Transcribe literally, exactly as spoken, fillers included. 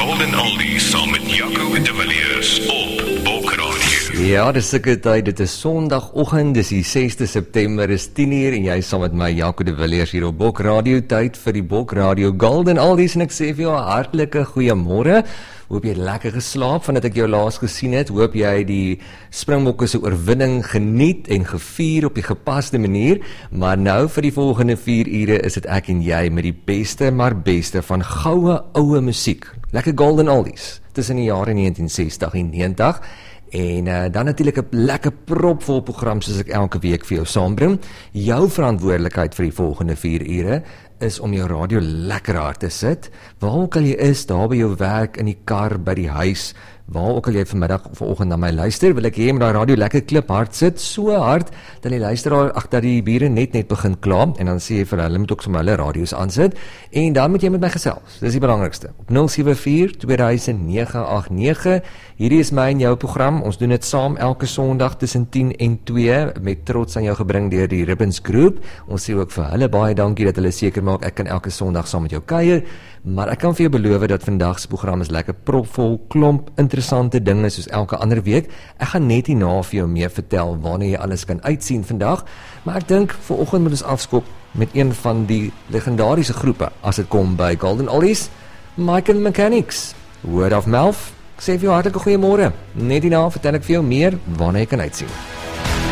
Golden Oldies saam met Jaco de Villiers op Bok Radio. Ja, dis sulke tyd, dit is Sondagoggend, dis die sesde September, is tien uur en jy saam met my Jaco de Villiers hier op Bok Radio, tyd vir die Bok Radio Golden Oldies en ek sê vir jou 'n hartlike goeiemôre. Hoop jy het lekker geslaap vandat ek jou laas gesien het. Hoop jy die Springbokke se oorwinning geniet en gevier op die gepaste manier. Maar nou vir die volgende vier ure is dit ek en jy met die beste maar beste van goue oue musiek. Lekker Golden Oldies tussen die jare negentien sestig en negentig. En uh, dan natuurlik 'n lekker propvol program soos ek elke week vir jou saambring. Jou verantwoordelikheid vir die volgende vier ure is om jou radio lekker hard te sit. Waar ook al jy is, daar by jou werk, in die kar, by die huis, waar ook al jy vanmiddag of vanoggend na my luister, wil ek hê met daai radio lekker klip hard sit, so hard dat die luisteraar agter die bure net net begin kla en dan sê jy vir hulle moet ook sommer hulle radio's aansit en dan moet jy met my gesels. Dis die belangrikste. Op nul sewe vier twee duisend nege agt nege. Hierdie is my en jou program. Ons doen dit saam elke Sondag tussen tien en twee met trots aan jou gebring deur die Ribbons Groep. Ons sê ook vir hulle baie dankie dat hulle seker maak ek kan elke Sondag saam met jou kuier. Maar ek kan vir jou beloof dat vandag se program is lekker propvol, klomp interessante dinge soos elke ander week. Ek gaan net hierna vir jou meer vertel waarna jy alles kan uitsien vandag, maar ek dink vanoggend moet ons afskop met een van die legendariese groepe as dit kom by Golden Oldies, Mike and Mechanics. Word of mouth. Ek sê vir jou hartlike goeiemôre. Net hierna vertel ek vir jou meer waarna jy kan uitsien.